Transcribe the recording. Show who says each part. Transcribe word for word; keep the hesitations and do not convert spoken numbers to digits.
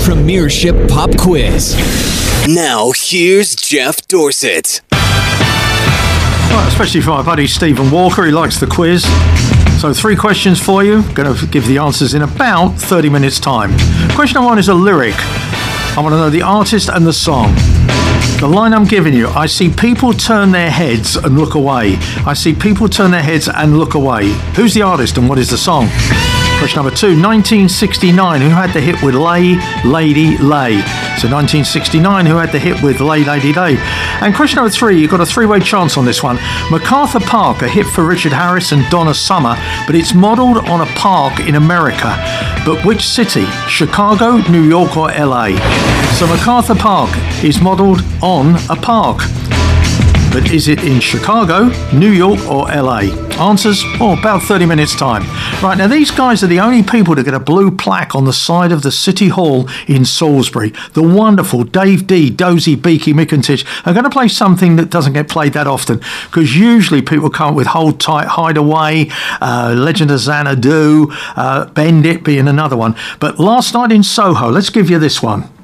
Speaker 1: Premiership Pop Quiz.
Speaker 2: Now, here's Jeff Dorsett.
Speaker 3: Right, especially for my buddy Stephen Walker, he likes the quiz. So three questions for you. Going to give the answers in about thirty minutes time. Question number one is a lyric. I want to know the artist and the song. The line I'm giving you: I see people turn their heads and look away. I see people turn their heads and look away. Who's the artist and what is the song? Question number two, nineteen sixty-nine, who had the hit with Lay, Lady, Lay? So nineteen sixty-nine, who had the hit with Lay, Lady, Lay? And question number three, you've got a three-way chance on this one. MacArthur Park, a hit for Richard Harris and Donna Summer, but it's modelled on a park in America. But which city? Chicago, New York or L A? So MacArthur Park is modelled on a park. But is it in Chicago, New York or L A? Answers, oh, about thirty minutes time. Right, now these guys are the only people to get a blue plaque on the side of the City Hall in Salisbury. The wonderful Dave D, Dozy, Beaky, Mickentich are going to play something that doesn't get played that often, because usually people come up with Hold Tight, Hideaway, uh, Legend of Xanadu, uh, Bend It being another one. But Last Night in Soho, let's give you this one.